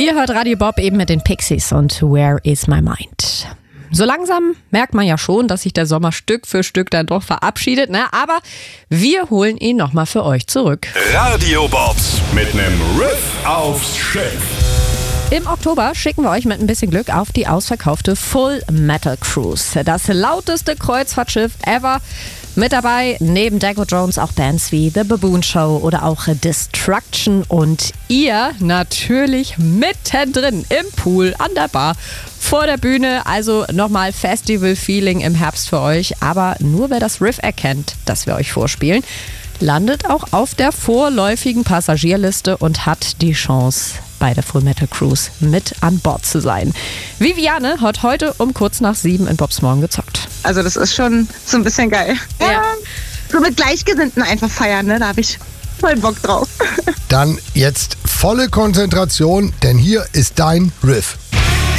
Ihr hört Radio Bob eben mit den Pixies und Where is my mind? So langsam merkt man ja schon, dass sich der Sommer Stück für Stück dann doch verabschiedet, ne? Aber wir holen ihn nochmal für euch zurück. Radio Bob mit nem Riff aufs Schiff. Im Oktober schicken wir euch mit ein bisschen Glück auf die ausverkaufte Full Metal Cruise. Das lauteste Kreuzfahrtschiff ever. Mit dabei neben Deco Jones auch Bands wie The Baboon Show oder auch Destruction und ihr natürlich mittendrin im Pool, an der Bar, vor der Bühne. Also nochmal Festival-Feeling im Herbst für euch. Aber nur wer das Riff erkennt, das wir euch vorspielen, landet auch auf der vorläufigen Passagierliste und hat die Chance, bei der Full Metal Cruise mit an Bord zu sein. Viviane hat heute um kurz nach 7 in Bobs Morgen gezockt. Also das ist schon so ein bisschen geil. Ja. So mit Gleichgesinnten einfach feiern, ne? Da habe ich voll Bock drauf. Dann jetzt volle Konzentration, denn hier ist dein Riff.